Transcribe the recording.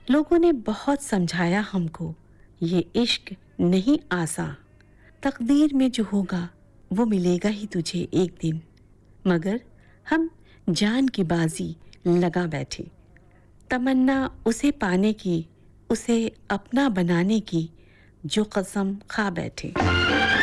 लोगों ने बहुत समझाया हमको, ये इश्क नहीं आसा, तकदीर में जो होगा वो मिलेगा ही तुझे एक दिन। मगर हम जान की बाजी लगा बैठे, तमन्ना उसे पाने की, उसे अपना बनाने की जो कसम खा बैठे।